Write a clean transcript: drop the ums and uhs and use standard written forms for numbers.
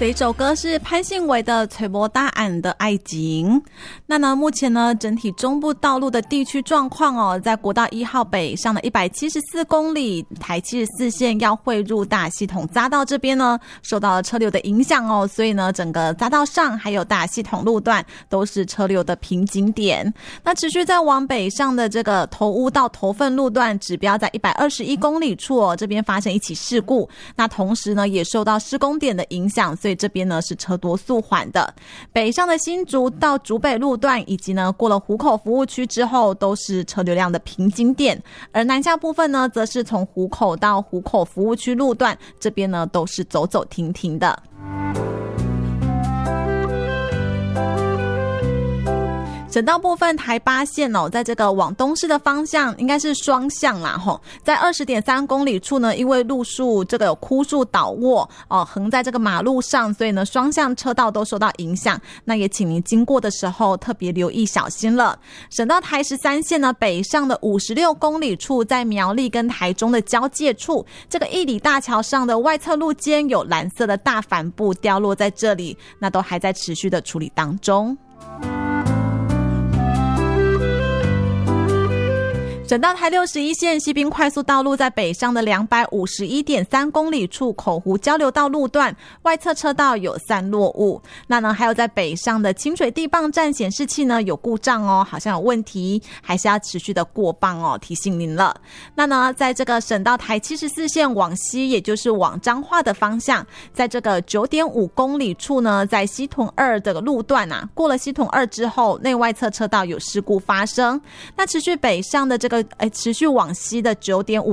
这一首歌是潘信伟的《吹波大岸的爱情》。那呢，目前呢，整体中部道路的地区状况哦，在国道1号北上的174公里，台74线要汇入大系统匝道这边呢，受到了车流的影响哦，所以呢，整个匝道上还有大系统路段都是车流的瓶颈点。那持续在往北上的这个头屋到头份路段，指标在121公里处哦，这边发生一起事故。那同时呢，也受到施工点的影响，所以这边呢是车多速缓的。北上的新竹到竹北路段，以及呢过了湖口服务区之后，都是车流量的瓶颈点。而南下部分呢，则是从湖口到湖口服务区路段，这边呢都是走走停停的。省道部分台八线哦，在这个往东市的方向应该是双向啦吼，在20.3公里处呢，因为路树这个有枯树倒卧哦，横在这个马路上，所以呢双向车道都受到影响。那也请您经过的时候特别留意小心了。省道台13线呢，北上的56公里处，在苗栗跟台中的交界处，这个义里大桥上的外侧路肩有蓝色的大帆布掉落在这里，那都还在持续的处理当中。省道台61线西滨快速道路在北上的251.3公里处口湖交流道路段，外侧车道有散落物。那呢，还有在北上的清水地磅站显示器呢有故障哦，好像有问题，还是要持续的过磅哦，提醒您了。那呢，在这个省道台74线往西，也就是往彰化的方向，在这个9.5公里处呢，在西屯2的路段啊，过了西屯2之后，内外侧车道有事故发生。那持续北上的这个持续往西的9.5